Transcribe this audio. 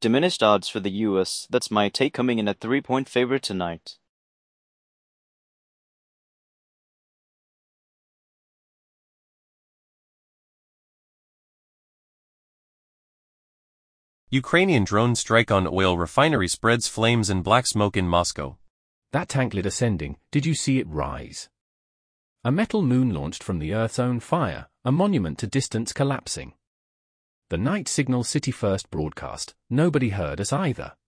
Diminished odds for the US. That's my take, coming in at 3-point favorite tonight. Ukrainian drone strike on oil refinery spreads flames and black smoke in Moscow. That tanklet ascending, did you see it rise? A metal moon launched from the Earth's own fire, a monument to distance collapsing. The night signal City First broadcast, nobody heard us either.